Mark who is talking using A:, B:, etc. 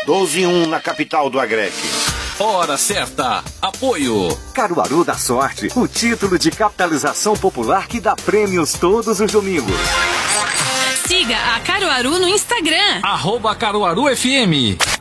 A: 12 e 1 na capital do Agreste.
B: Hora certa. Apoio.
C: Caruaru da Sorte, o título de capitalização popular que dá prêmios todos os domingos.
D: Siga a Caruaru no Instagram.
B: @CaruaruFM.